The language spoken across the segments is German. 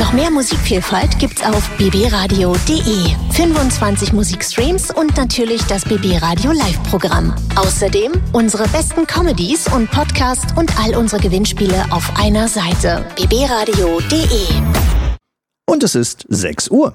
Noch mehr Musikvielfalt gibt's auf bbradio.de. 25 Musikstreams und natürlich das BB Radio Live-Programm. Außerdem unsere besten Comedies und Podcasts und all unsere Gewinnspiele auf einer Seite. bbradio.de. Und es ist 6 Uhr.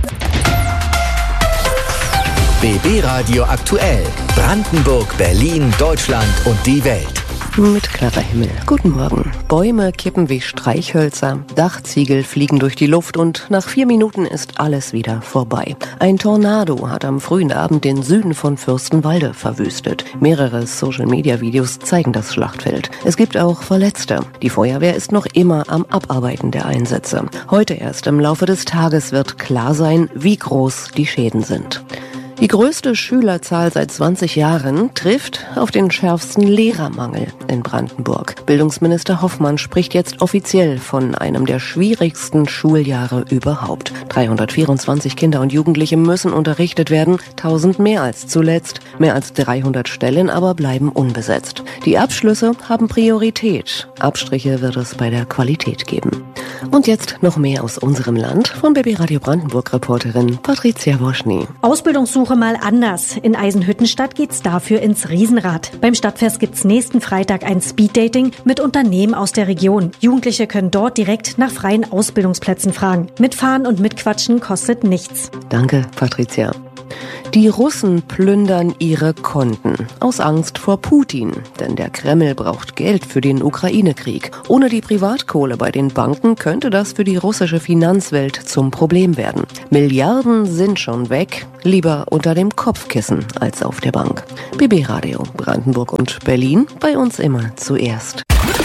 BB Radio aktuell. Brandenburg, Berlin, Deutschland und die Welt. Mit klarer Himmel. Guten Morgen. Bäume kippen wie Streichhölzer, Dachziegel fliegen durch die Luft und nach 4 Minuten ist alles wieder vorbei. Ein Tornado hat am frühen Abend den Süden von Fürstenwalde verwüstet. Mehrere Social-Media-Videos zeigen das Schlachtfeld. Es gibt auch Verletzte. Die Feuerwehr ist noch immer am Abarbeiten der Einsätze. Heute erst im Laufe des Tages wird klar sein, wie groß die Schäden sind. Die größte Schülerzahl seit 20 Jahren trifft auf den schärfsten Lehrermangel in Brandenburg. Bildungsminister Hoffmann spricht jetzt offiziell von einem der schwierigsten Schuljahre überhaupt. 324 Kinder und Jugendliche müssen unterrichtet werden, 1000 mehr als zuletzt. Mehr als 300 Stellen aber bleiben unbesetzt. Die Abschlüsse haben Priorität. Abstriche wird es bei der Qualität geben. Und jetzt noch mehr aus unserem Land von BB Radio Brandenburg-Reporterin Patricia Woschny. Ausbildungssuche mal anders. In Eisenhüttenstadt geht's dafür ins Riesenrad. Beim Stadtfest gibt's nächsten Freitag ein Speeddating mit Unternehmen aus der Region. Jugendliche können dort direkt nach freien Ausbildungsplätzen fragen. Mitfahren und mitquatschen kostet nichts. Danke, Patricia. Die Russen plündern ihre Konten aus Angst vor Putin, denn der Kreml braucht Geld für den Ukraine-Krieg. Ohne die Privatkohle bei den Banken könnte das für die russische Finanzwelt zum Problem werden. Milliarden sind schon weg, lieber unter dem Kopfkissen als auf der Bank. BB Radio, Brandenburg und Berlin, bei uns immer zuerst.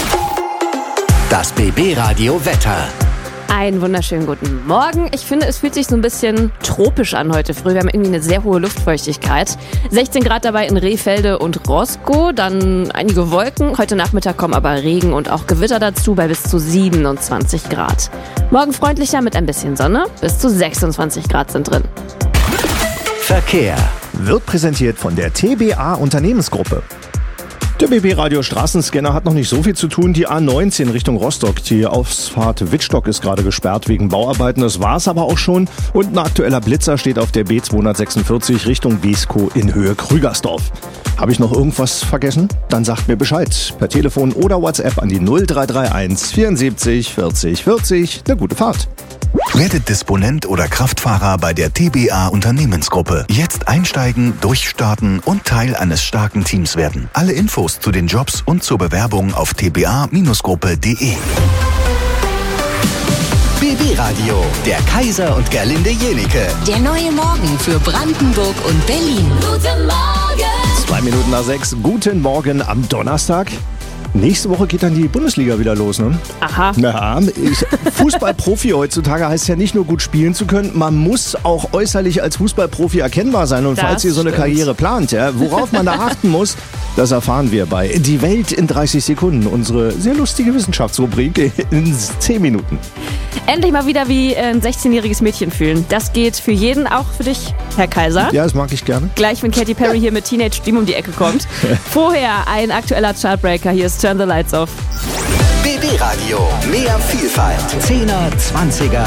Das BB Radio Wetter. Einen wunderschönen guten Morgen. Ich finde, es fühlt sich so ein bisschen tropisch an heute früh. Wir haben irgendwie eine sehr hohe Luftfeuchtigkeit. 16 Grad dabei in Rehfelde und Roskow, dann einige Wolken. Heute Nachmittag kommen aber Regen und auch Gewitter dazu bei bis zu 27 Grad. Morgen freundlicher mit ein bisschen Sonne. Bis zu 26 Grad sind drin. Verkehr Wird präsentiert von der TBA Unternehmensgruppe. Der BB Radio Straßenscanner hat noch nicht so viel zu tun. Die A19 Richtung Rostock, die Ausfahrt Wittstock ist gerade gesperrt wegen Bauarbeiten. Das war's aber auch schon. Und ein aktueller Blitzer steht auf der B246 Richtung Beeskow in Höhe Krügersdorf. Habe ich noch irgendwas vergessen? Dann sagt mir Bescheid. Per Telefon oder WhatsApp an die 0331 74 40 40. Eine gute Fahrt. Werdet Disponent oder Kraftfahrer bei der TBA Unternehmensgruppe. Jetzt einsteigen, durchstarten und Teil eines starken Teams werden. Alle Infos zu den Jobs und zur Bewerbung auf tba-gruppe.de. BB Radio, der Kaiser und Gerlinde Jenike. Der neue Morgen für Brandenburg und Berlin. Guten Morgen! 2 Minuten nach 6. Guten Morgen am Donnerstag. Nächste Woche geht dann die Bundesliga wieder los, ne? Aha. Ja, Fußballprofi heutzutage heißt ja nicht nur gut spielen zu können, man muss auch äußerlich als Fußballprofi erkennbar sein. Und Das falls ihr so eine stimmt. Karriere plant, ja, worauf man da achten muss, das erfahren wir bei Die Welt in 30 Sekunden. Unsere sehr lustige Wissenschaftsrubrik in 10 Minuten. Endlich mal wieder wie ein 16-jähriges Mädchen fühlen. Das geht für jeden, auch für dich, Herr Kaiser. Ja, das mag ich gerne. Gleich, wenn Katy Perry hier mit Teenage Dream um die Ecke kommt. Vorher ein aktueller Chartbreaker. Hier ist Turn the Lights Off. BB Radio, mehr Vielfalt. 10er, 20er,